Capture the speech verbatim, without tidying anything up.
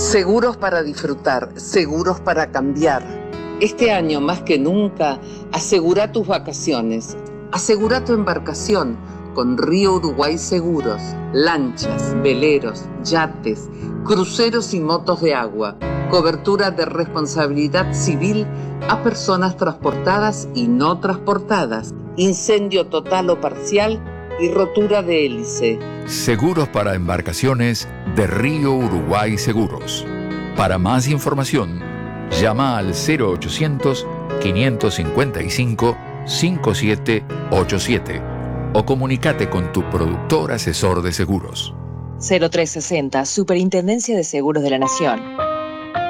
Seguros para disfrutar, seguros para cambiar. Este año más que nunca, asegura tus vacaciones, asegura tu embarcación con Río Uruguay Seguros, lanchas, veleros, yates, cruceros y motos de agua, cobertura de responsabilidad civil a personas transportadas y no transportadas, incendio total o parcial y rotura de hélice. Seguros para embarcaciones de Río Uruguay Seguros. Para más información, llama al cero ochocientos, quinientos cincuenta y cinco, cincuenta y siete ochenta y siete o comunícate con tu productor asesor de seguros. cero trescientos sesenta, Superintendencia de Seguros de la Nación.